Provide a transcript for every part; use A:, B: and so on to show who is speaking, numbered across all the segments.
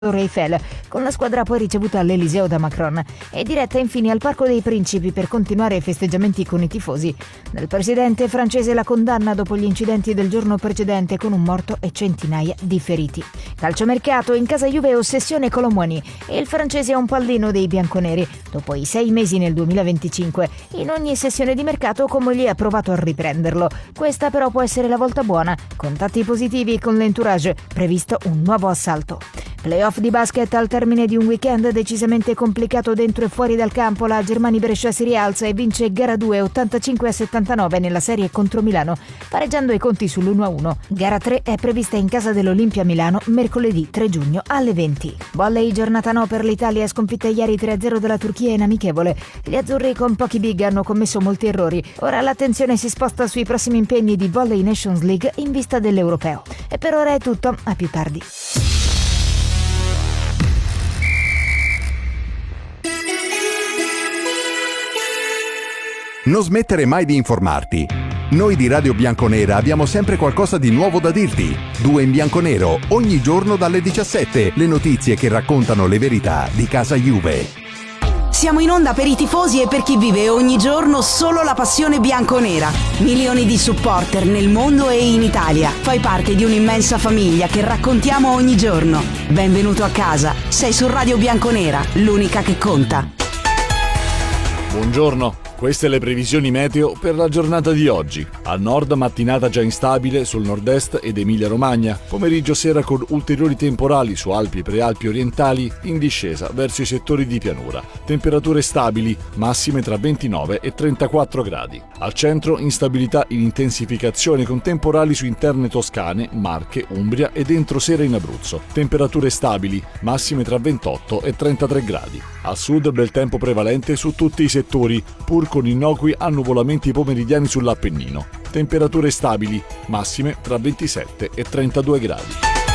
A: Torre Eiffel, con la squadra poi ricevuta all'Eliseo da Macron e diretta infine al Parco dei Principi per continuare i festeggiamenti con i tifosi. Del presidente francese la condanna dopo gli incidenti del giorno precedente con un morto e centinaia di feriti. Calciomercato, in casa Juve ossessione Colomboigny e il francese è un pallino dei bianconeri. Dopo i 6 mesi nel 2025, in ogni sessione di mercato Comolli ha provato a riprenderlo. Questa però può essere la volta buona. Contatti positivi con l'entourage, previsto un nuovo assalto. Playoff di basket al termine di un weekend decisamente complicato dentro e fuori dal campo. La Germania Brescia si rialza e vince gara 2 85-79 nella serie contro Milano, pareggiando i conti sull'1-1. Gara 3 è prevista in casa dell'Olimpia Milano mercoledì 3 giugno alle 20. Volley giornata no per l'Italia, sconfitta ieri 3-0 dalla Turchia in amichevole. Gli azzurri con pochi big hanno commesso molti errori. Ora l'attenzione si sposta sui prossimi impegni di Volley Nations League in vista dell'Europeo. E per ora è tutto, a più tardi.
B: Non smettere mai di informarti. Noi di Radio Bianconera abbiamo sempre qualcosa di nuovo da dirti. 2 in bianconero, ogni giorno dalle 17, le notizie che raccontano le verità di casa Juve.
C: Siamo in onda per i tifosi e per chi vive ogni giorno solo la passione bianconera. Milioni di supporter nel mondo e in Italia. Fai parte di un'immensa famiglia che raccontiamo ogni giorno. Benvenuto a casa. Sei su Radio Bianconera, l'unica che conta.
D: Buongiorno. Queste le previsioni meteo per la giornata di oggi. Al nord mattinata già instabile sul nord-est ed Emilia-Romagna, pomeriggio sera con ulteriori temporali su Alpi e Prealpi orientali in discesa verso i settori di pianura. Temperature stabili, massime tra 29 e 34 gradi. Al centro instabilità in intensificazione con temporali su interne toscane, Marche, Umbria ed entro sera in Abruzzo. Temperature stabili, massime tra 28 e 33 gradi. Al sud bel tempo prevalente su tutti i settori, pur con innocui annuvolamenti pomeridiani sull'Appennino. Temperature stabili, massime tra 27 e 32 gradi.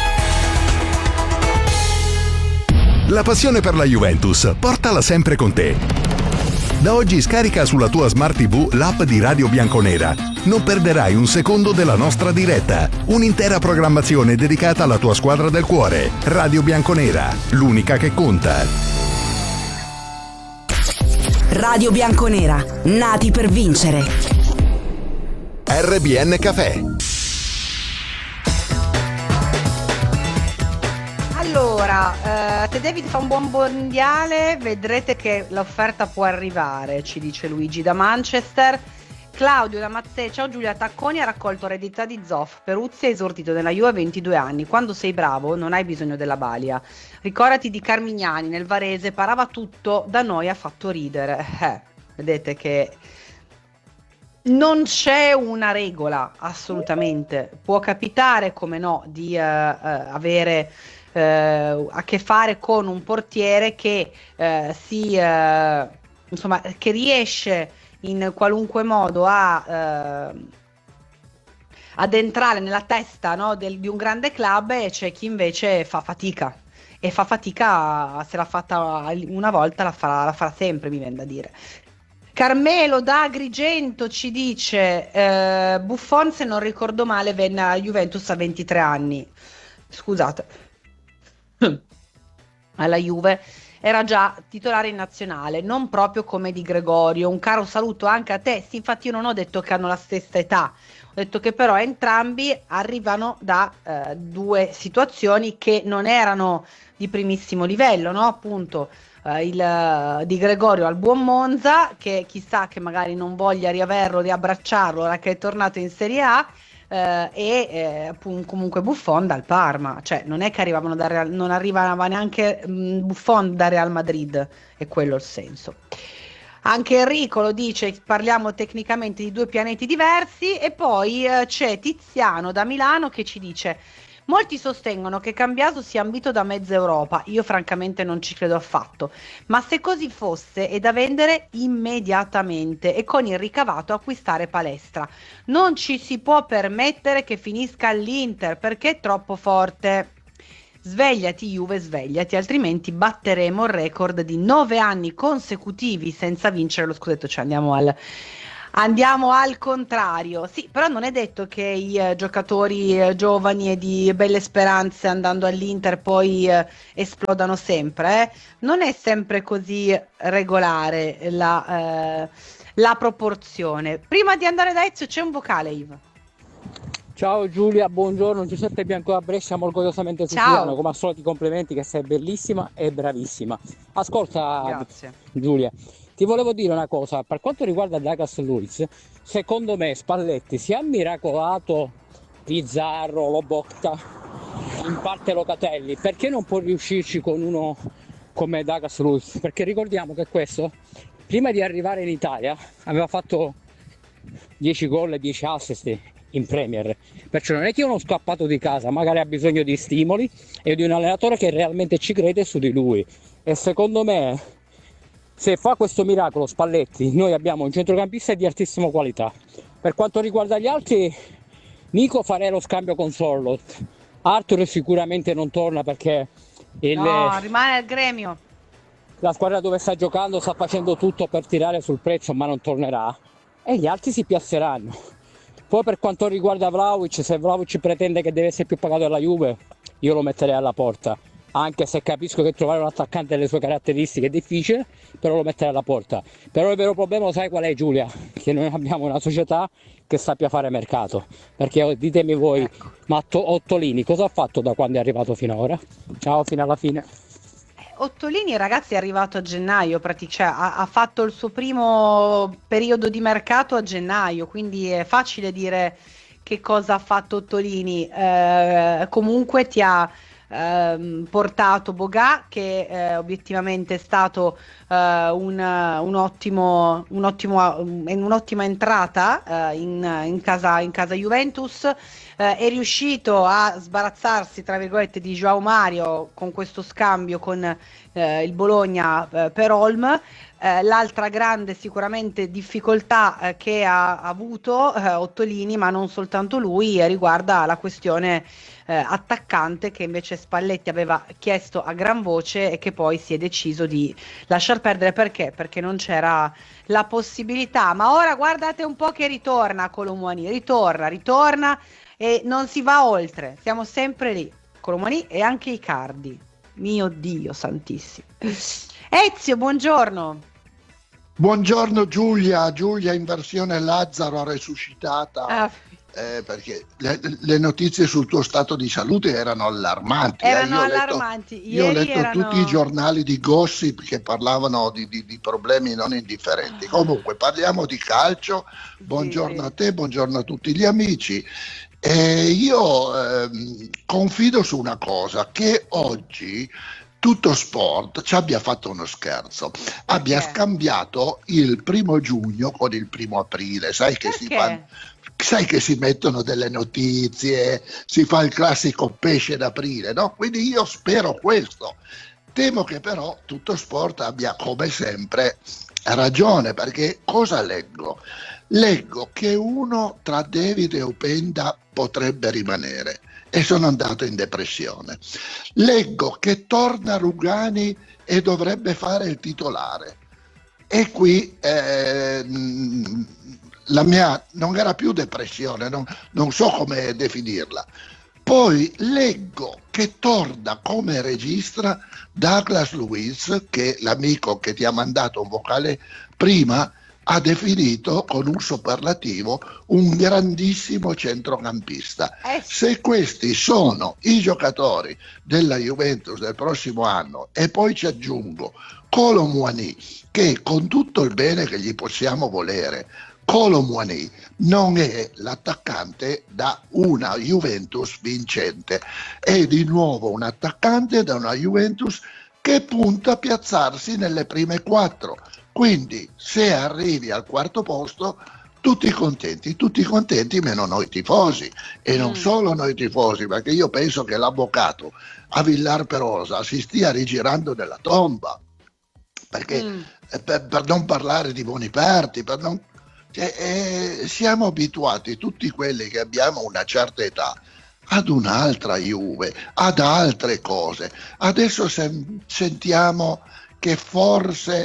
B: La passione per la Juventus, portala sempre con te. Da oggi scarica sulla tua Smart TV l'app di Radio Bianconera. Non perderai un secondo della nostra diretta. Un'intera programmazione dedicata alla tua squadra del cuore. Radio Bianconera, l'unica che conta.
C: Radio Bianconera, nati per vincere.
B: RBN Café.
E: Allora, se David fa un buon mondiale, vedrete che l'offerta può arrivare, ci dice Luigi da Manchester. Claudio da Mazzè, ciao Giulia, Tacconi ha raccolto eredità di Zoff, Peruzzi ha esordito nella Juve a 22 anni, quando sei bravo non hai bisogno della balia. Ricordati di Carmignani, nel Varese parava tutto, da noi ha fatto ridere. Vedete che non c'è una regola, assolutamente. Può capitare, come no, di avere a che fare con un portiere che insomma, che riesce in qualunque modo ad entrare nella testa, no, di un grande club, e c'è chi invece fa fatica, e fa fatica, se l'ha fatta una volta la farà sempre, mi viene da dire. Carmelo da Agrigento ci dice Buffon, se non ricordo male, venne a Juventus a 23 anni, scusate, alla Juve. Era già titolare in nazionale, non proprio come Di Gregorio. Un caro saluto anche a te. Sì, infatti io non ho detto che hanno la stessa età, ho detto che però entrambi arrivano da due situazioni che non erano di primissimo livello, no? Appunto il Di Gregorio al buon Monza, che chissà che magari non voglia riaverlo, riabbracciarlo ora che è tornato in Serie A. Comunque Buffon dal Parma, cioè non è che arrivavano non arrivava neanche Buffon da Real Madrid, è quello il senso. Anche Enrico lo dice, parliamo tecnicamente di due pianeti diversi. E poi c'è Tiziano da Milano che ci dice: molti sostengono che Cambiaso sia ambito da mezza Europa, io francamente non ci credo affatto, ma se così fosse è da vendere immediatamente e con il ricavato acquistare Palestra. Non ci si può permettere che finisca all'Inter perché è troppo forte. Svegliati Juve, svegliati, altrimenti batteremo il record di 9 anni consecutivi senza vincere lo scudetto. Cioè andiamo Andiamo al contrario. Sì, però non è detto che i giocatori giovani e di belle speranze andando all'Inter poi esplodano sempre. Non è sempre così regolare la proporzione. Prima di andare da Ezio c'è un vocale, Yves.
F: Ciao Giulia, buongiorno, Giuseppe Bianco da Brescia, siamo orgogliosamente siciliano, come al solito complimenti che sei bellissima e bravissima. Ascolta,
E: Grazie.
F: Giulia, ti volevo dire una cosa, per quanto riguarda Douglas Luiz, secondo me Spalletti si è miracolato Pizarro, Lobotka, in parte Locatelli, perché non può riuscirci con uno come Douglas Luiz? Perché ricordiamo che questo, prima di arrivare in Italia, aveva fatto 10 gol e 10 assist in Premier, perciò non è che uno scappato di casa, magari ha bisogno di stimoli e di un allenatore che realmente ci crede su di lui. E secondo me, se fa questo miracolo Spalletti, noi abbiamo un centrocampista di altissima qualità. Per quanto riguarda gli altri, Nico farei lo scambio con Sorloth. Arthur sicuramente non torna perché
E: No, rimane al gremio.
F: la squadra dove sta giocando sta facendo tutto per tirare sul prezzo, ma non tornerà. E gli altri si piazzeranno. Poi per quanto riguarda Vlahovic, se Vlahovic pretende che deve essere più pagato dalla Juve, io lo metterei alla porta. Anche se capisco che trovare un attaccante delle sue caratteristiche è difficile, però lo metterei alla porta. Però il vero problema lo sai qual è, Giulia? Che noi abbiamo una società che sappia fare mercato. Perché ditemi voi,
E: Ecco.
F: ma Ottolini cosa ha fatto da quando è arrivato fino ad ora? Ciao, fino alla fine.
E: Ottolini, ragazzi, è arrivato a gennaio, cioè, ha fatto il suo primo periodo di mercato a gennaio, quindi è facile dire che cosa ha fatto Ottolini. Comunque ti ha portato Boga, che obiettivamente è stato un'ottima entrata in casa Juventus. È riuscito a sbarazzarsi, tra virgolette, di João Mario con questo scambio con il Bologna per Olm. L'altra grande sicuramente difficoltà che ha avuto Ottolini, ma non soltanto lui, riguarda la questione attaccante, che invece Spalletti aveva chiesto a gran voce e che poi si è deciso di lasciar perdere. Perché non c'era la possibilità. Ma ora guardate un po' che ritorna Kolo Muani, ritorna e non si va oltre, siamo sempre lì. Kolo Muani e anche Icardi, mio Dio santissimo. Ezio, buongiorno.
G: Buongiorno Giulia in versione Lazzaro resuscitata, perché le notizie sul tuo stato di salute erano allarmanti.
E: Erano allarmanti.
G: Io ho
E: Ieri
G: letto tutti i giornali di gossip che parlavano di problemi non indifferenti. Comunque parliamo di calcio, buongiorno a te, buongiorno a tutti gli amici. Io confido su una cosa, che oggi Tutto Sport ci abbia fatto uno scherzo, abbia scambiato il 1° giugno con il 1° aprile, sai che si mettono delle notizie, si fa il classico pesce d'aprile, no? Quindi io spero questo. Temo che però Tutto Sport abbia come sempre ragione, perché cosa leggo? Leggo che uno tra David e Openda potrebbe rimanere e sono andato in depressione. Leggo che torna Rugani e dovrebbe fare il titolare. E qui la mia non era più depressione, non so come definirla. Poi leggo che torna come regista Douglas Luiz, che l'amico che ti ha mandato un vocale prima ha definito con un superlativo un grandissimo centrocampista. Se questi sono i giocatori della Juventus del prossimo anno, e poi ci aggiungo Kolo Muani, che con tutto il bene che gli possiamo volere, Kolo Muani non è l'attaccante da una Juventus vincente, è di nuovo un attaccante da una Juventus che punta a piazzarsi nelle prime 4. Quindi se arrivi al 4° posto, tutti contenti meno noi tifosi, e non solo noi tifosi, perché io penso che l'avvocato a Villar Perosa si stia rigirando nella tomba, perché per non parlare di Boniperti, siamo abituati tutti quelli che abbiamo una certa età ad un'altra Juve, ad altre cose. Adesso sentiamo che forse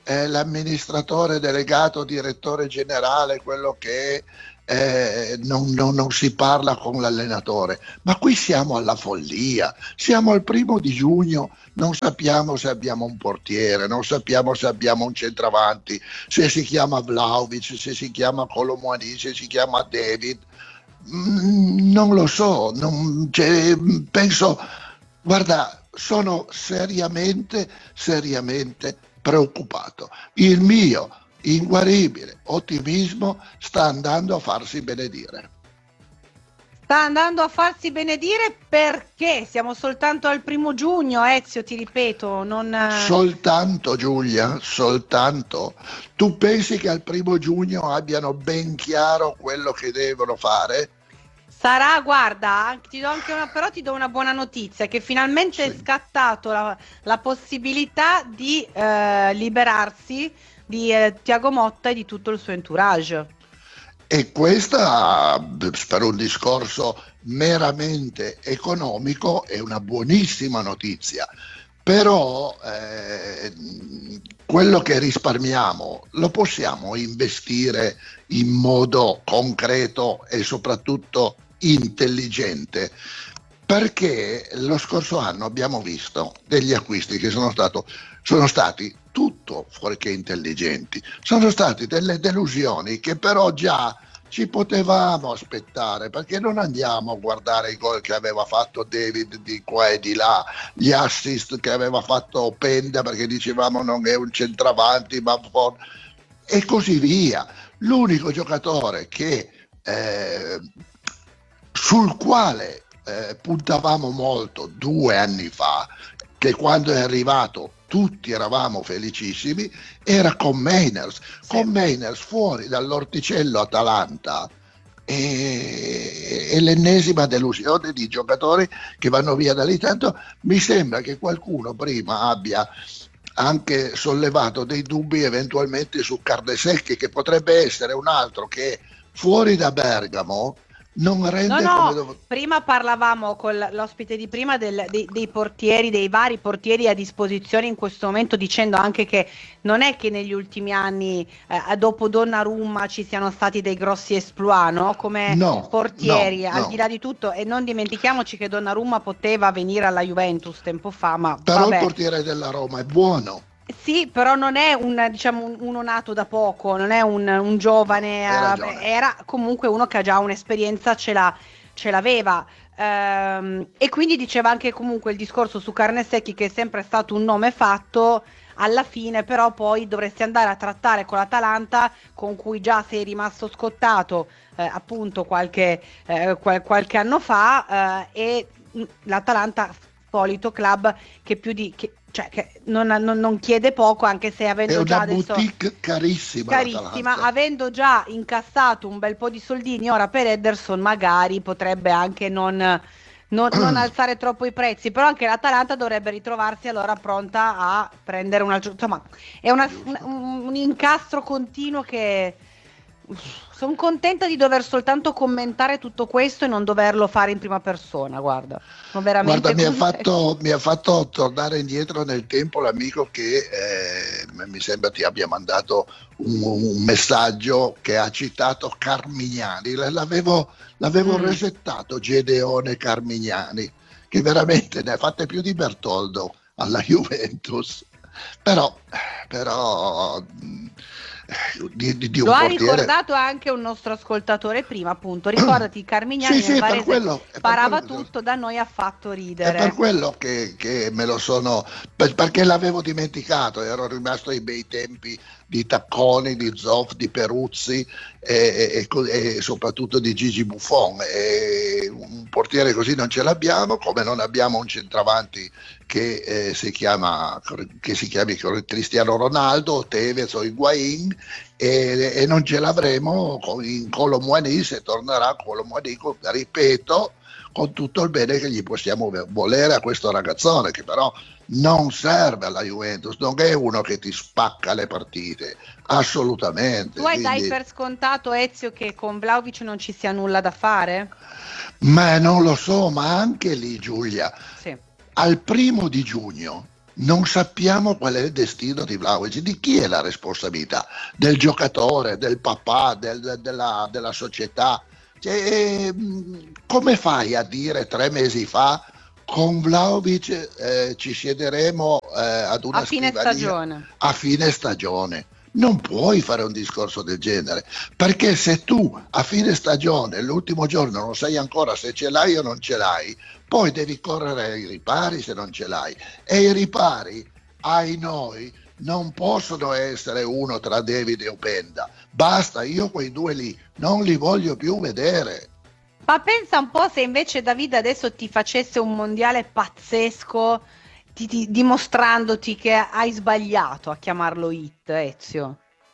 G: l'amministratore delegato, direttore generale, quello che non si parla con l'allenatore, ma qui siamo alla follia, siamo al 1 giugno, non sappiamo se abbiamo un portiere, non sappiamo se abbiamo un centravanti, se si chiama Vlahovic, se si chiama Colomouani, se si chiama David, non lo so, penso, guarda, sono seriamente preoccupato. Il mio inguaribile ottimismo sta andando a farsi benedire.
E: Sta andando a farsi benedire perché siamo soltanto al 1 giugno, Ezio, ti ripeto, non...
G: Soltanto, Giulia, soltanto. Tu pensi che al 1 giugno abbiano ben chiaro quello che devono fare?
E: Sarà, guarda, però ti do una buona notizia, che finalmente è scattato la possibilità di liberarsi di Thiago Motta e di tutto il suo entourage.
G: E questa, per un discorso meramente economico, è una buonissima notizia. Però quello che risparmiamo lo possiamo investire in modo concreto e soprattutto intelligente, perché lo scorso anno abbiamo visto degli acquisti che sono stati tutto fuorché intelligenti, sono stati delle delusioni che però già ci potevamo aspettare, perché non andiamo a guardare i gol che aveva fatto David di qua e di là, gli assist che aveva fatto Penda, perché dicevamo non è un centravanti ma e così via. L'unico giocatore sul quale puntavamo molto 2 anni fa, che quando è arrivato tutti eravamo felicissimi, era con Mainers. Sì. Con Mainers fuori dall'orticello Atalanta è l'ennesima delusione di giocatori che vanno via da lì. Tanto mi sembra che qualcuno prima abbia anche sollevato dei dubbi eventualmente su Carnesecchi, che potrebbe essere un altro che fuori da Bergamo non rende come
E: prima parlavamo con l'ospite di prima dei portieri, dei vari portieri a disposizione in questo momento, dicendo anche che non è che negli ultimi anni dopo Donnarumma ci siano stati dei grossi exploit, no? Come portieri, al di là di tutto, e non dimentichiamoci che Donnarumma poteva venire alla Juventus tempo fa, ma
G: però
E: vabbè.
G: Il portiere della Roma è buono.
E: Sì, però non è uno nato da poco, non è un giovane, era comunque uno che ha già un'esperienza, ce l'aveva, e quindi diceva anche comunque il discorso su Carnesecchi, che è sempre stato un nome fatto, alla fine però poi dovresti andare a trattare con l'Atalanta, con cui già sei rimasto scottato appunto qualche anno fa, e l'Atalanta, solito club che più di... che non chiede poco, anche se avendo già adesso
G: boutique carissima,
E: avendo già incassato un bel po' di soldini ora per Ederson, magari potrebbe anche non alzare troppo i prezzi, però anche l'Atalanta dovrebbe ritrovarsi allora pronta a prendere un altro, insomma è un incastro continuo che sono contenta di dover soltanto commentare tutto questo e non doverlo fare in prima persona. Guarda,
G: mi ha fatto tornare indietro nel tempo l'amico che mi sembra ti abbia mandato un messaggio che ha citato Carmignani. L'avevo resettato, Gedeone Carmignani, che veramente ne ha fatte più di Bertoldo alla Juventus, però di un
E: lo ha
G: portiere...
E: ricordato anche un nostro ascoltatore prima, appunto, ricordati Carmignani nel Varese sparava tutto, da noi ha fatto ridere.
G: È per quello che me lo sono, perché l'avevo dimenticato, ero rimasto ai bei tempi di Tacconi, di Zoff, di Peruzzi e soprattutto di Gigi Buffon, e un portiere così non ce l'abbiamo, come non abbiamo un centravanti che si chiami Cristiano Ronaldo, Tevez o Higuaín, e non ce l'avremo in Colomouani, se tornerà Colomouani, ripeto, con tutto il bene che gli possiamo volere a questo ragazzone, che però non serve alla Juventus, non è uno che ti spacca le partite, assolutamente.
E: Tu dai per scontato, Ezio, che con Vlahovic non ci sia nulla da fare?
G: Ma non lo so, ma anche lì, Giulia,
E: sì.
G: Al 1 giugno non sappiamo qual è il destino di Vlahovic. Di chi è la responsabilità? Del giocatore, del papà, della società? Cioè, come fai a dire 3 mesi fa con Vlahovic ci siederemo ad una
E: A fine
G: scrivania
E: stagione.
G: a fine stagione? Non puoi fare un discorso del genere, perché se tu a fine stagione, l'ultimo giorno, non sai ancora se ce l'hai o non ce l'hai, poi devi correre ai ripari se non ce l'hai, e i ripari, ai noi, non possono essere uno tra David e Openda. Basta, io quei due lì non li voglio più vedere.
E: Ma pensa un po' se invece Davide adesso ti facesse un mondiale pazzesco, dimostrandoti che hai sbagliato a chiamarlo hit, Ezio.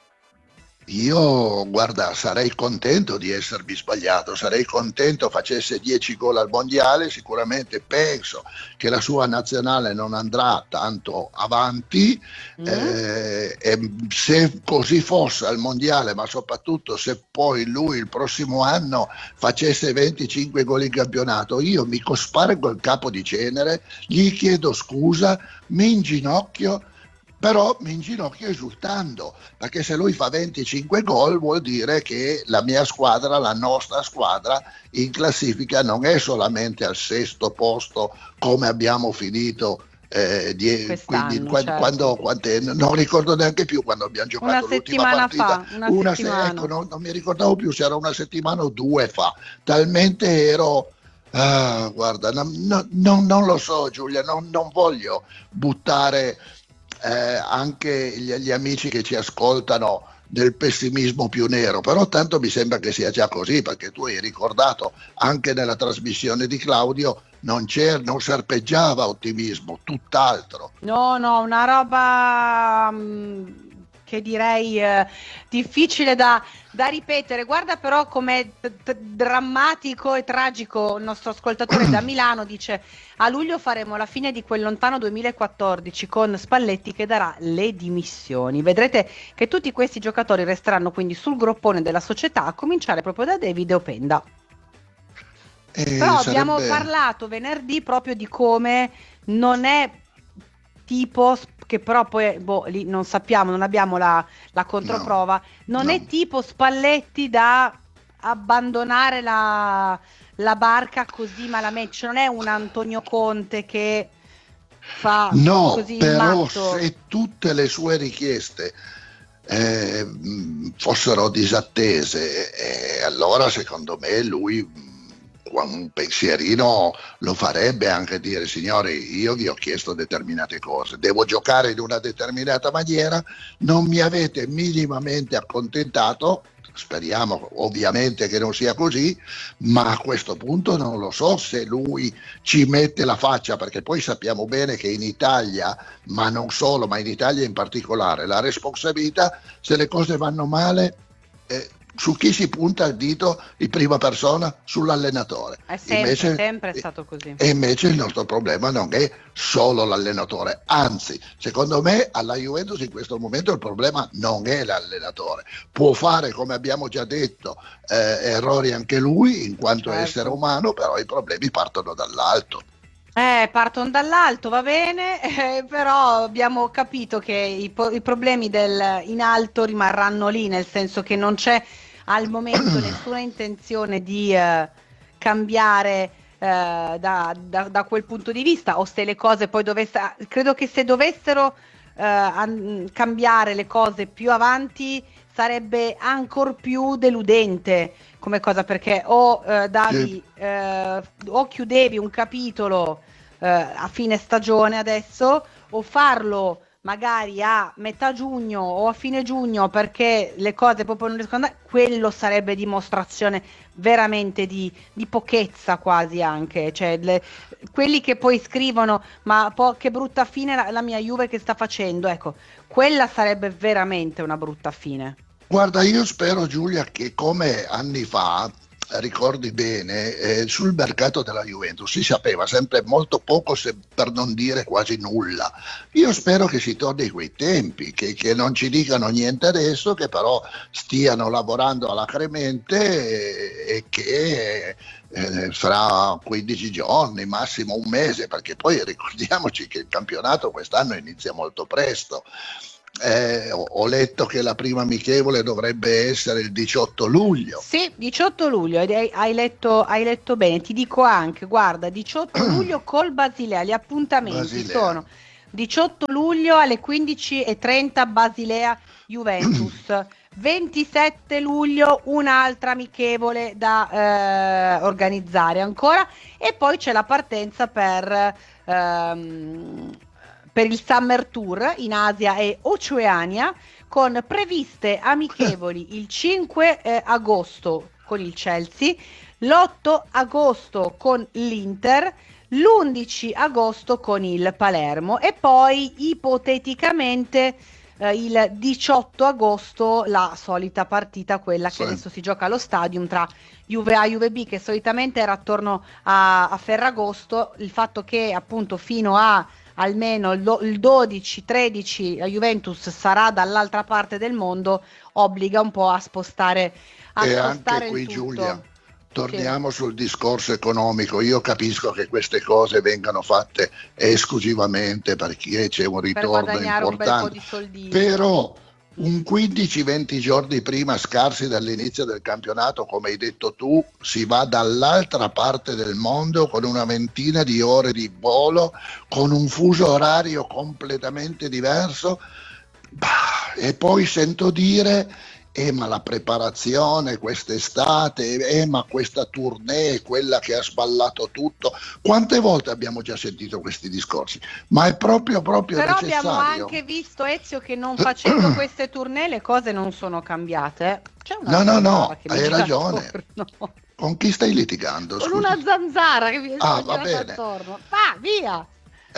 G: Io, guarda, sarei contento di essermi sbagliato, sarei contento facesse 10 gol al mondiale, sicuramente penso che la sua nazionale non andrà tanto avanti, e se così fosse al mondiale, ma soprattutto se poi lui il prossimo anno facesse 25 gol in campionato, io mi cospargo il capo di cenere, gli chiedo scusa, mi inginocchio. Però mi inginocchio esultando, perché se lui fa 25 gol vuol dire che la mia squadra, la nostra squadra in classifica non è solamente al 6° posto come abbiamo finito quindi
E: certo.
G: non ricordo neanche più quando abbiamo giocato
E: Una
G: l'ultima
E: settimana
G: partita.
E: fa, una settimana.
G: Ecco, non mi ricordavo più se era una settimana o 2 fa, talmente ero... guarda, non lo so, Giulia, non voglio buttare anche gli amici che ci ascoltano del pessimismo più nero, però tanto mi sembra che sia già così, perché tu hai ricordato anche nella trasmissione di Claudio non serpeggiava ottimismo, tutt'altro.
E: No, una roba che direi difficile da ripetere. Guarda però com'è drammatico e tragico il nostro ascoltatore da Milano, dice: a luglio faremo la fine di quel lontano 2014 con Spalletti che darà le dimissioni. Vedrete che tutti questi giocatori resteranno quindi sul groppone della società, a cominciare proprio da Davide Openda. Però abbiamo parlato venerdì proprio di come non è tipo, che però poi lì non sappiamo, non abbiamo la controprova, non è tipo Spalletti da abbandonare la barca così malamente, cioè non è un Antonio Conte che fa così il matto.
G: Se tutte le sue richieste fossero disattese, allora secondo me lui un pensierino lo farebbe, anche dire: signori, io vi ho chiesto determinate cose, devo giocare in una determinata maniera, non mi avete minimamente accontentato, speriamo ovviamente che non sia così, ma a questo punto non lo so se lui ci mette la faccia, perché poi sappiamo bene che in Italia, ma non solo, ma in Italia in particolare, la responsabilità, se le cose vanno male, su chi si punta il dito in prima persona? Sull'allenatore.
E: È sempre stato così.
G: E invece il nostro problema non è solo l'allenatore, anzi, secondo me alla Juventus in questo momento il problema non è l'allenatore. Può fare, come abbiamo già detto, errori anche lui in quanto essere umano, però i problemi partono dall'alto.
E: Partono dall'alto, va bene, però abbiamo capito che i problemi in alto rimarranno lì, nel senso che non c'è al momento nessuna intenzione di cambiare da quel punto di vista, o se le cose poi credo che se dovessero cambiare le cose più avanti sarebbe ancor più deludente come cosa, perché o chiudevi un capitolo a fine stagione adesso, o farlo magari a metà giugno o a fine giugno perché le cose proprio non riescono ad andare, quello sarebbe dimostrazione veramente di pochezza, quasi anche, cioè quelli che poi scrivono ma che brutta fine la mia Juve che sta facendo, ecco, quella sarebbe veramente una brutta fine.
G: Guarda, io spero, Giulia, che come anni fa ricordi bene, sul mercato della Juventus si sapeva sempre molto poco, per non dire quasi nulla. Io spero che si torni a quei tempi, che non ci dicano niente adesso, che però stiano lavorando alacremente e che fra 15 giorni, massimo un mese, perché poi ricordiamoci che il campionato quest'anno inizia molto presto. Ho letto che la prima amichevole dovrebbe essere il 18 luglio.
E: Sì, 18 luglio, hai letto bene. Ti dico anche, guarda, 18 luglio col Basilea, gli appuntamenti sono 18 luglio alle 15:30 Basilea Juventus, 27 luglio un'altra amichevole da organizzare ancora, e poi c'è la partenza per il Summer Tour in Asia e Oceania, con previste amichevoli il 5 agosto con il Chelsea, l'8 agosto con l'Inter, l'11 agosto con il Palermo e poi ipoteticamente il 18 agosto la solita partita, quella che adesso si gioca allo Stadium tra Juve A e Juve B, che solitamente era attorno a Ferragosto. Il fatto che appunto fino a almeno il 12-13 la Juventus sarà dall'altra parte del mondo obbliga un po' a spostare
G: anche qui,
E: il tutto.
G: Giulia, torniamo sul discorso economico. Io capisco che queste cose vengano fatte esclusivamente perché c'è un ritorno importante,
E: un bel po' di soldini.
G: Però un 15-20 giorni prima, scarsi dall'inizio del campionato, come hai detto tu, si va dall'altra parte del mondo con una ventina di ore di volo, con un fuso orario completamente diverso, e poi sento dire ma la preparazione quest'estate, ma questa tournée, quella che ha sballato tutto. Quante volte abbiamo già sentito questi discorsi? Ma è proprio
E: Però
G: necessario.
E: abbiamo anche visto, Ezio, che non facendo queste tournée le cose non sono cambiate. C'è una
G: no,
E: che mi
G: hai
E: gira
G: ragione.
E: attorno.
G: Con chi stai litigando?
E: Con
G: Scusi?
E: una zanzara che mi è
G: va
E: girata
G: bene.
E: attorno. Va, via!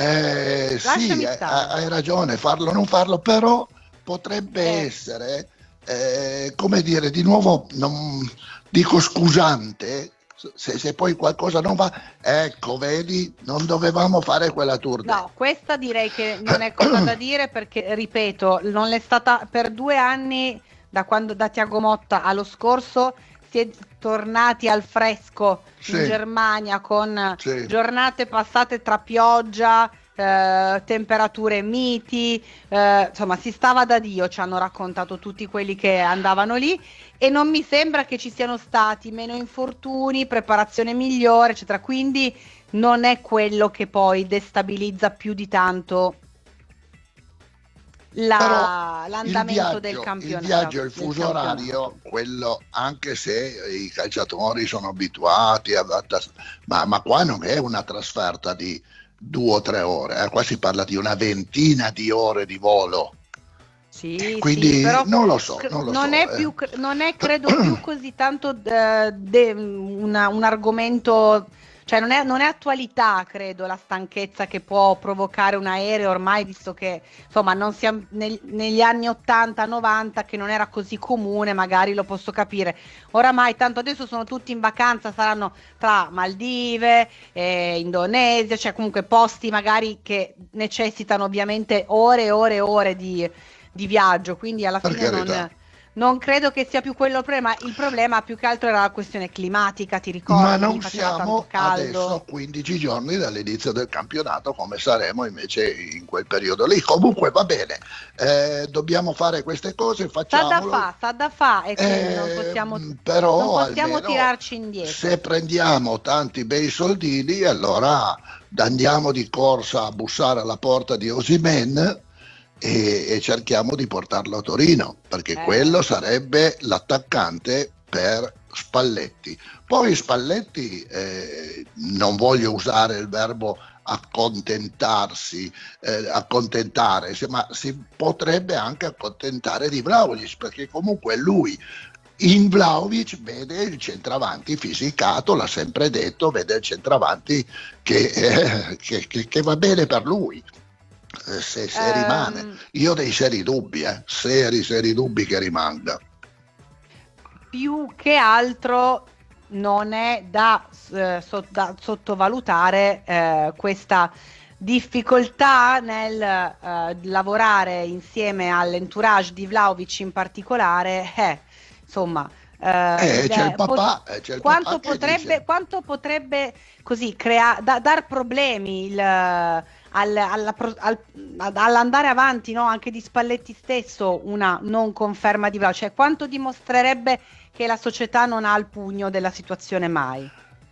G: Sì, hai ragione, farlo o non farlo, però potrebbe essere, come dire, di nuovo, non dico scusante, se poi qualcosa non va, ecco, vedi, non dovevamo fare quella tournée.
E: No, questa direi che non è cosa da dire, perché, ripeto, non è stata per 2 anni, da Thiago Motta allo scorso, si è tornati al fresco in Germania con giornate passate tra pioggia, temperature miti, insomma si stava da Dio, ci hanno raccontato tutti quelli che andavano lì, e non mi sembra che ci siano stati meno infortuni, preparazione migliore, eccetera, quindi non è quello che poi destabilizza più di tanto l'andamento del campionato.
G: Il viaggio, il fuso orario, quello, anche se i calciatori sono abituati ma qua non è una trasferta di 2 o 3 ore, qua si parla di una ventina di ore di volo. Quindi
E: però
G: non lo so.
E: Non è credo più così tanto un argomento, cioè non è attualità, credo, la stanchezza che può provocare un aereo ormai, visto che insomma non siamo negli anni 80-90, che non era così comune, magari lo posso capire. Oramai tanto adesso sono tutti in vacanza, saranno tra Maldive, Indonesia, cioè comunque posti magari che necessitano ovviamente ore e ore e ore di viaggio, quindi alla fine non credo che sia più quello il problema. Il problema più che altro era la questione climatica, ti ricordi?
G: Ma non siamo adesso a 15 giorni dall'inizio del campionato come saremo invece in quel periodo lì. Comunque va bene, dobbiamo fare queste cose, facciamolo.
E: Sa da fa e quindi non possiamo tirarci indietro.
G: Se prendiamo tanti bei soldini, allora andiamo di corsa a bussare alla porta di Osimhen e cerchiamo di portarlo a Torino, perché quello sarebbe l'attaccante per Spalletti. Poi Spalletti, non voglio usare il verbo accontentare, ma si potrebbe anche accontentare di Vlahovic, perché comunque lui in Vlahovic vede il centravanti fisicato, l'ha sempre detto, vede il centravanti che va bene per lui. Se rimane, io ho dei seri dubbi che rimanga.
E: Più che altro non è da sottovalutare questa difficoltà nel lavorare insieme all'entourage di Vlahovic in particolare. Insomma,
G: c'è il papà,
E: quanto potrebbe così dar problemi all'andare avanti, no? Anche di Spalletti stesso, una non conferma di Vlahovic, cioè quanto dimostrerebbe che la società non ha il pugno della situazione mai.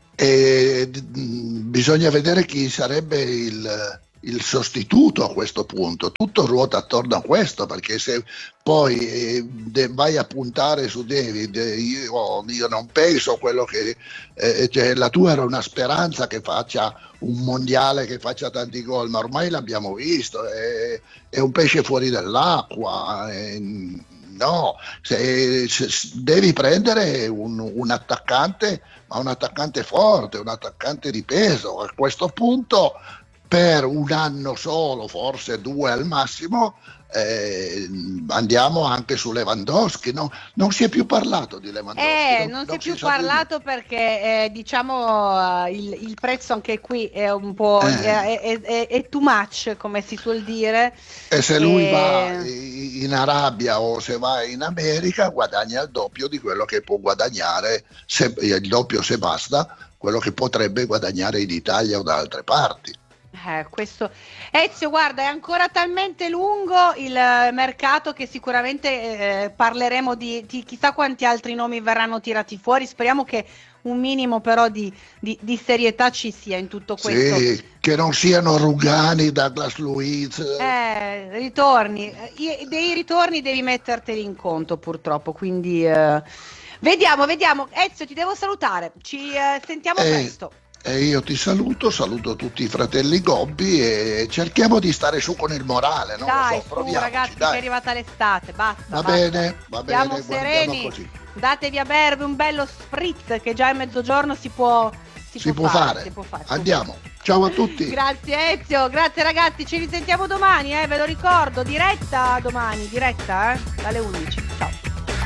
G: Bisogna vedere chi sarebbe il sostituto a questo punto. Tutto ruota attorno a questo, perché se poi vai a puntare su David, io non penso quello che cioè, la tua era una speranza che faccia un mondiale, che faccia tanti gol, ma ormai l'abbiamo visto, è un pesce fuori dall'acqua. No, se devi prendere un attaccante, ma un attaccante forte, un attaccante di peso. A questo punto, per un anno solo, forse 2 al massimo, andiamo anche su Lewandowski. No? Non si è più parlato di Lewandowski.
E: Non si è più parlato perché diciamo il prezzo anche qui è un po' è too much, come si suol dire.
G: E se lui va in Arabia o se va in America, guadagna il doppio di quello che può guadagnare, il doppio se basta, quello che potrebbe guadagnare in Italia o da altre parti.
E: Questo Ezio, guarda, è ancora talmente lungo il mercato che sicuramente parleremo di chissà quanti altri nomi verranno tirati fuori. Speriamo che un minimo però di serietà ci sia in tutto questo.
G: Sì, che non siano Rugani, Douglas Luiz.
E: Ritorni, dei ritorni devi metterteli in conto, purtroppo, quindi vediamo. Ezio, ti devo salutare, ci sentiamo presto.
G: E io ti saluto tutti i fratelli Gobbi e cerchiamo di stare su con il morale, no?
E: Dai, ragazzi, che è arrivata l'estate, basta.
G: Va bene,
E: siamo sereni,
G: così.
E: Datevi a bervi un bello spritz, che già è mezzogiorno si può fare.
G: Andiamo, ciao a tutti.
E: Grazie Ezio, grazie ragazzi, ci risentiamo domani, ve lo ricordo, diretta domani, dalle 11, ciao.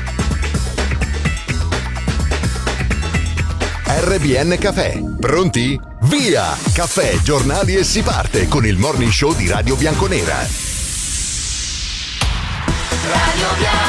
B: RBN Caffè. Pronti? Via! Caffè, giornali e si parte con il morning show di Radio Bianconera.
H: Radio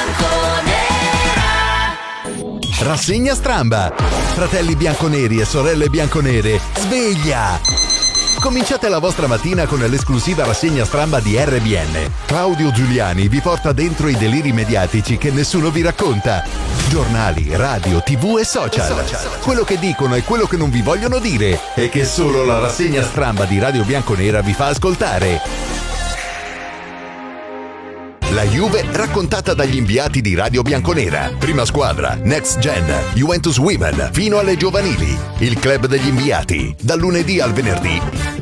H: Bianconera.
B: Rassegna stramba. Fratelli bianconeri e sorelle bianconere, sveglia! Cominciate la vostra mattina con l'esclusiva rassegna stramba di RBN. Claudio Giuliani vi porta dentro i deliri mediatici che nessuno vi racconta. Giornali, radio, TV e social. Quello che dicono e quello che non vi vogliono dire e che solo la rassegna stramba di Radio Bianconera vi fa ascoltare. La Juve raccontata dagli inviati di Radio Bianconera. Prima squadra, Next Gen, Juventus Women, fino alle giovanili. Il club degli inviati, dal lunedì al venerdì.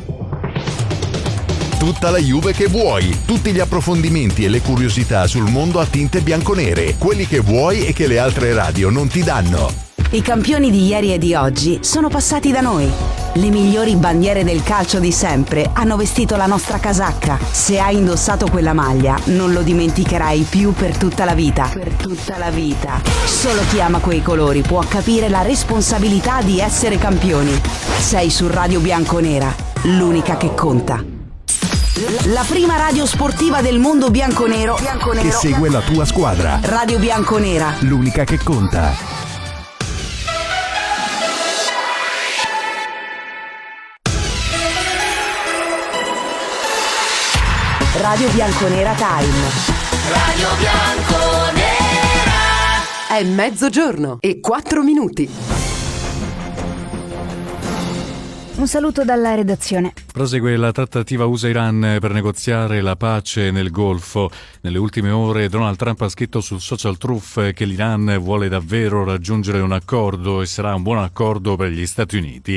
B: Tutta la Juve che vuoi, tutti gli approfondimenti e le curiosità sul mondo a tinte bianconere, quelli che vuoi e che le altre radio non ti danno.
C: I campioni di ieri e di oggi sono passati da noi. Le migliori bandiere del calcio di sempre hanno vestito la nostra casacca. Se hai indossato quella maglia, non lo dimenticherai più per tutta la vita. Per tutta la vita. Solo chi ama quei colori può capire la responsabilità di essere campioni. Sei su Radio Bianconera, l'unica che conta. La prima radio sportiva del mondo bianconero
B: che segue la tua squadra.
C: Radio Bianconera,
B: l'unica che conta.
C: Radio Bianconera Time.
H: Radio Bianconera.
I: È mezzogiorno e 4 minuti.
A: Un saluto dalla redazione.
J: Prosegue la trattativa USA-Iran per negoziare la pace nel Golfo. Nelle ultime ore Donald Trump ha scritto sul social Truth che l'Iran vuole davvero raggiungere un accordo e sarà un buon accordo per gli Stati Uniti.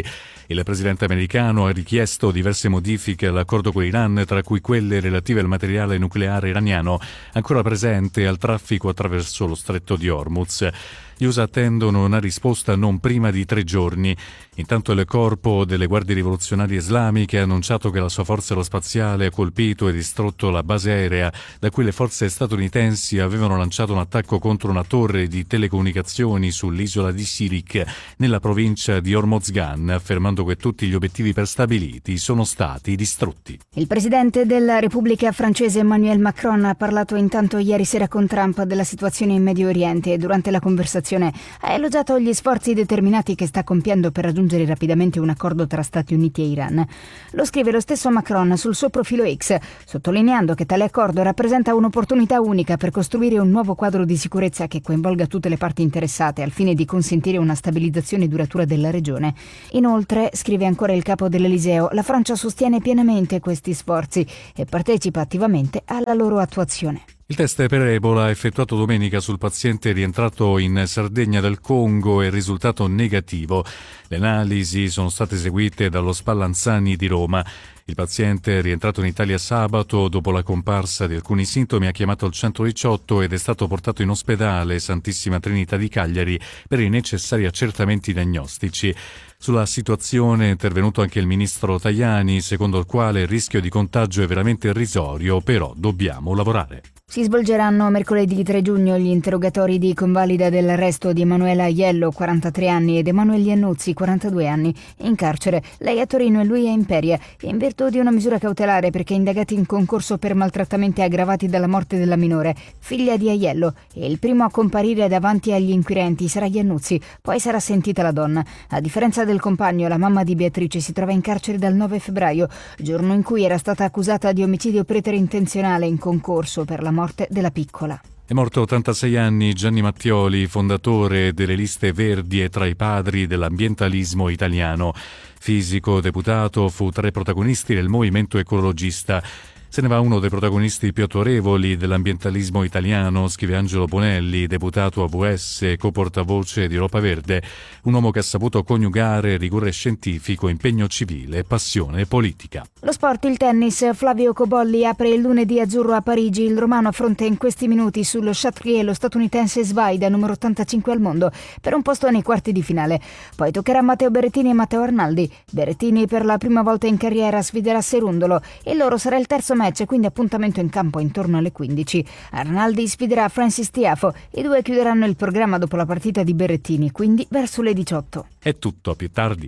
J: Il presidente americano ha richiesto diverse modifiche all'accordo con l'Iran, tra cui quelle relative al materiale nucleare iraniano ancora presente al traffico attraverso lo stretto di Hormuz. Gli USA attendono una risposta non prima di 3 giorni. Intanto il corpo delle guardie rivoluzionarie islamiche ha annunciato che la sua forza aerospaziale ha colpito e distrutto la base aerea da cui le forze statunitensi avevano lanciato un attacco contro una torre di telecomunicazioni sull'isola di Sirik, nella provincia di Hormozgan, affermando che tutti gli obiettivi prestabiliti sono stati distrutti.
A: Il presidente della Repubblica francese Emmanuel Macron ha parlato intanto ieri sera con Trump della situazione in Medio Oriente e durante la conversazione ha elogiato gli sforzi determinati che sta compiendo per raggiungere rapidamente un accordo tra Stati Uniti e Iran. Lo scrive lo stesso Macron sul suo profilo X, sottolineando che tale accordo rappresenta un'opportunità unica per costruire un nuovo quadro di sicurezza che coinvolga tutte le parti interessate al fine di consentire una stabilizzazione duratura della regione. Inoltre, scrive ancora il capo dell'Eliseo, la Francia sostiene pienamente questi sforzi e partecipa attivamente alla loro attuazione.
J: Il test per Ebola effettuato domenica sul paziente rientrato in Sardegna dal Congo è risultato negativo. Le analisi sono state eseguite dallo Spallanzani di Roma. Il paziente, rientrato in Italia sabato dopo la comparsa di alcuni sintomi, ha chiamato il 118 ed è stato portato in ospedale Santissima Trinità di Cagliari per i necessari accertamenti diagnostici. Sulla situazione è intervenuto anche il ministro Tajani, secondo il quale il rischio di contagio è veramente irrisorio, però dobbiamo lavorare.
A: Si svolgeranno mercoledì 3 giugno gli interrogatori di convalida dell'arresto di Emanuela Aiello, 43 anni, ed Emanuele Iannuzzi, 42 anni, in carcere, lei a Torino e lui a Imperia, in virtù di una misura cautelare perché indagati in concorso per maltrattamenti aggravati dalla morte della minore, figlia di Aiello, e il primo a comparire davanti agli inquirenti sarà Iannuzzi, poi sarà sentita la donna. A differenza del compagno, la mamma di Beatrice si trova in carcere dal 9 febbraio, giorno in cui era stata accusata di omicidio preterintenzionale in concorso per la morte della piccola.
J: È morto a 86 anni Gianni Mattioli, fondatore delle Liste Verdi e tra i padri dell'ambientalismo italiano. Fisico, deputato, fu tra i protagonisti del movimento ecologista. Se ne va uno dei protagonisti più autorevoli dell'ambientalismo italiano, scrive Angelo Bonelli, deputato AVS e coportavoce di Europa Verde, un uomo che ha saputo coniugare rigore scientifico, impegno civile e passione politica.
A: Lo sport, il tennis. Flavio Cobolli apre il lunedì azzurro a Parigi. Il romano affronta in questi minuti sullo Chatrier lo statunitense Svaida, numero 85 al mondo, per un posto nei quarti di finale. Poi toccherà a Matteo Berrettini e Matteo Arnaldi. Berrettini per la prima volta in carriera sfiderà Serundolo e loro sarà il terzo match, quindi appuntamento in campo intorno alle 15. Arnaldi sfiderà Francis Tiafo. I due chiuderanno il programma dopo la partita di Berrettini, quindi verso le 18.
J: È tutto, a più tardi.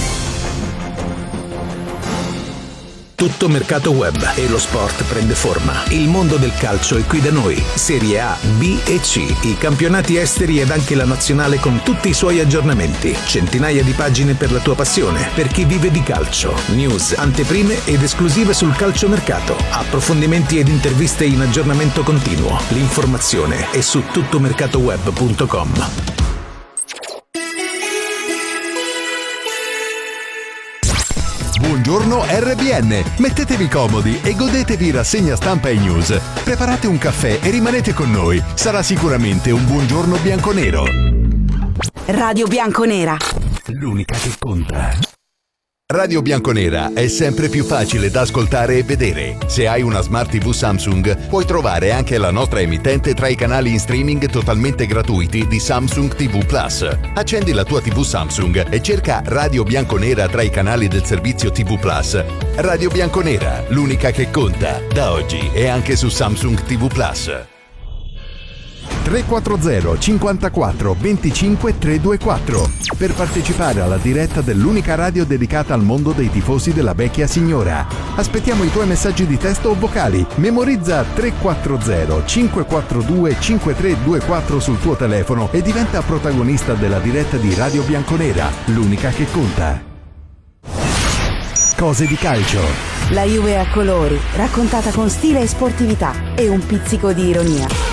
K: Tutto mercato web e lo sport prende forma. Il mondo del calcio è qui da noi. Serie A, B e C, i campionati esteri ed anche la nazionale con tutti i suoi aggiornamenti. Centinaia di pagine per la tua passione, per chi vive di calcio. News, anteprime ed esclusive sul calciomercato. Approfondimenti ed interviste in aggiornamento continuo. L'informazione è su tuttomercatoweb.com.
B: Buongiorno RBN, mettetevi comodi e godetevi rassegna stampa e news. Preparate un caffè e rimanete con noi. Sarà sicuramente un buongiorno bianconero.
C: Radio Bianconera.
K: L'unica che conta.
B: Radio Bianconera è sempre più facile da ascoltare e vedere. Se hai una Smart TV Samsung, puoi trovare anche la nostra emittente tra i canali in streaming totalmente gratuiti di Samsung TV Plus. Accendi la tua TV Samsung e cerca Radio Bianconera tra i canali del servizio TV Plus. Radio Bianconera, l'unica che conta. Da oggi è anche su Samsung TV Plus. 340 54 25 324 per partecipare alla diretta dell'unica radio dedicata al mondo dei tifosi della vecchia signora. Aspettiamo i tuoi messaggi di testo o vocali. Memorizza 340 542 5324 sul tuo telefono e diventa protagonista della diretta di Radio Bianconera, l'unica che conta. Cose di calcio.
C: La Juve a colori, raccontata con stile e sportività e un pizzico di ironia.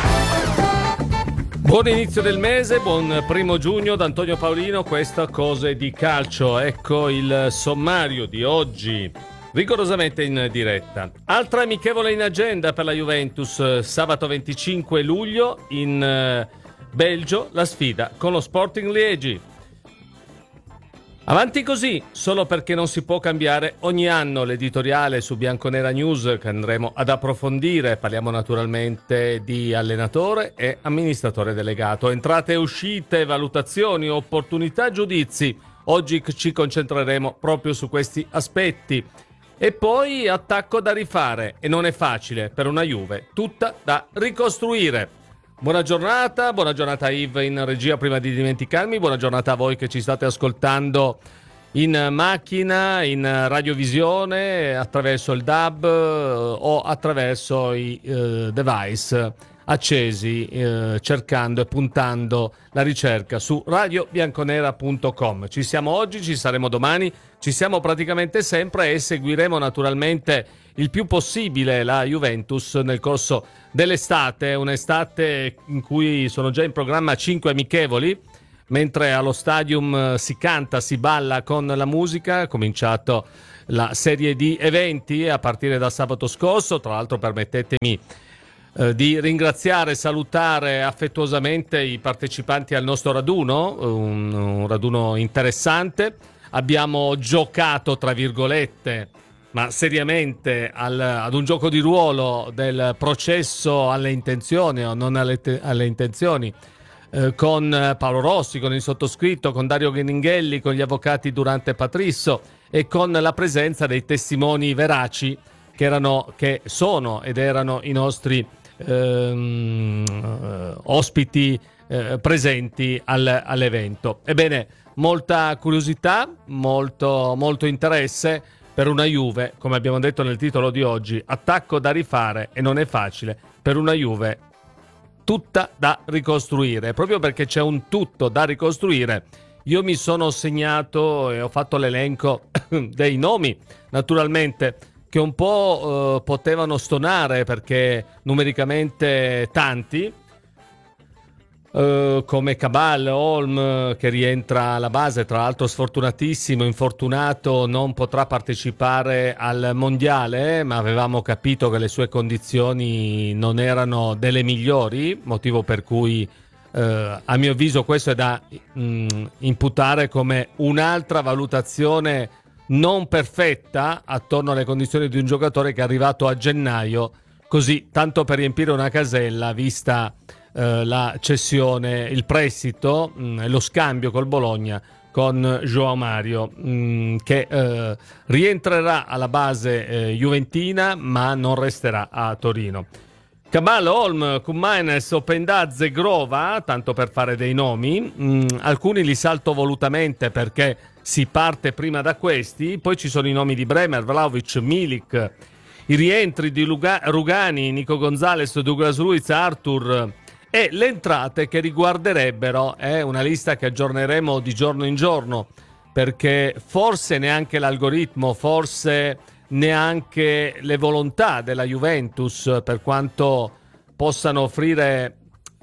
L: Buon inizio del mese, buon 1 giugno da Antonio Paolino, questo Cose di Calcio. Ecco il sommario di oggi, rigorosamente in diretta. Altra amichevole in agenda per la Juventus, sabato 25 luglio in Belgio, la sfida con lo Sporting Liegi. Avanti così, solo perché non si può cambiare ogni anno l'editoriale su Bianconera News che andremo ad approfondire. Parliamo naturalmente di allenatore e amministratore delegato. Entrate e uscite, valutazioni, opportunità, giudizi. Oggi ci concentreremo proprio su questi aspetti. E poi attacco da rifare, e non è facile per una Juve, tutta da ricostruire. Buona giornata Yves in regia. Prima di dimenticarmi, buona giornata a voi che ci state ascoltando in macchina, in radiovisione, attraverso il DAB o attraverso i device accesi, cercando e puntando la ricerca su radiobianconera.com. Ci siamo oggi, ci saremo domani, ci siamo praticamente sempre e seguiremo naturalmente il più possibile la Juventus nel corso dell'estate, un'estate in cui sono già in programma 5 amichevoli, mentre allo stadium si canta, si balla con la musica. È cominciato la serie di eventi a partire da sabato scorso. Tra l'altro permettetemi di ringraziare e salutare affettuosamente i partecipanti al nostro raduno, un raduno interessante. Abbiamo giocato, tra virgolette, ma seriamente ad un gioco di ruolo del processo alle intenzioni o non alle intenzioni, con Paolo Rossi, con il sottoscritto, con Dario Gheninghelli, con gli avvocati Durante e Patrisso e con la presenza dei testimoni veraci che sono ed erano i nostri ospiti presenti all'evento. Ebbene, molta curiosità, molto interesse per una Juve, come abbiamo detto nel titolo di oggi, attacco da rifare e non è facile per una Juve tutta da ricostruire. Proprio perché c'è un tutto da ricostruire, io mi sono segnato e ho fatto l'elenco dei nomi, naturalmente, che un po' potevano stonare perché numericamente tanti, come Cabal, Holm che rientra alla base, tra l'altro sfortunatissimo, infortunato, non potrà partecipare al mondiale, ma avevamo capito che le sue condizioni non erano delle migliori, motivo per cui a mio avviso questo è da imputare come un'altra valutazione non perfetta attorno alle condizioni di un giocatore che è arrivato a gennaio, così tanto per riempire una casella, vista la cessione, il prestito e lo scambio col Bologna con João Mario, che rientrerà alla base juventina ma non resterà a Torino. Cabal, Holm, Koummanes, Opendazze, Grova, tanto per fare dei nomi, alcuni li salto volutamente perché si parte prima da questi, poi ci sono i nomi di Bremer, Vlahovic, Milik, i rientri di Rugani, Nico Gonzalez, Douglas Luiz, Arthur, e le entrate che riguarderebbero, è una lista che aggiorneremo di giorno in giorno, perché forse neanche l'algoritmo, forse neanche le volontà della Juventus, per quanto possano offrire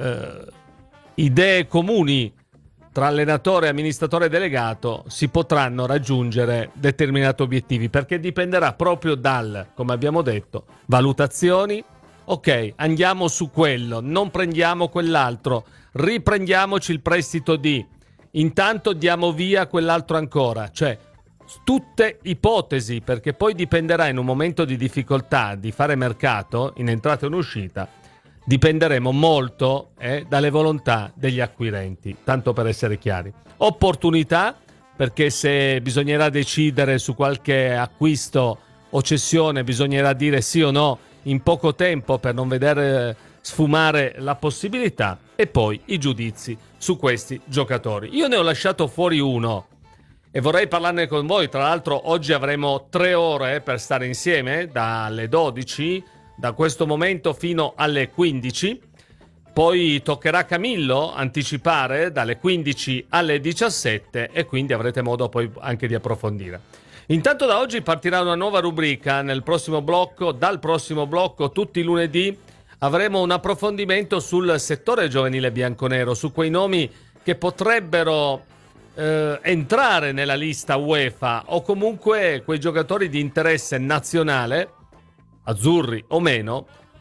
L: idee comuni tra allenatore e amministratore delegato, si potranno raggiungere determinati obiettivi, perché dipenderà proprio come abbiamo detto, valutazioni. Ok, andiamo su quello, non prendiamo quell'altro, riprendiamoci il prestito intanto diamo via quell'altro ancora, cioè tutte ipotesi, perché poi dipenderà in un momento di difficoltà di fare mercato in entrata e in uscita, dipenderemo molto dalle volontà degli acquirenti, tanto per essere chiari. Opportunità, perché se bisognerà decidere su qualche acquisto o cessione, bisognerà dire sì o no in poco tempo per non vedere sfumare la possibilità, e poi i giudizi su questi giocatori. Io ne ho lasciato fuori uno e vorrei parlarne con voi. Tra l'altro oggi avremo 3 ore per stare insieme, dalle 12, da questo momento fino alle 15. Poi toccherà a Camillo anticipare dalle 15 alle 17 e quindi avrete modo poi anche di approfondire. Intanto da oggi partirà una nuova rubrica dal prossimo blocco, tutti i lunedì avremo un approfondimento sul settore giovanile bianconero, su quei nomi che potrebbero entrare nella lista UEFA o comunque quei giocatori di interesse nazionale, azzurri o meno,